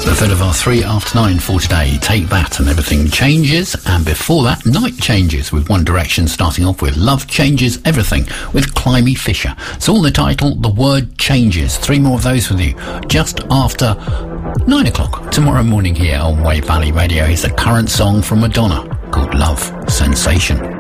The third of our 3 after 9 for today. Take That and Everything Changes. And before that, Night Changes with One Direction, starting off with Love Changes Everything with Climby Fisher. It's all the title, The Word Changes. 3 more of those with you just after 9 o'clock tomorrow morning here on Wave Valley Radio. Is a current song from Madonna called Love Sensation.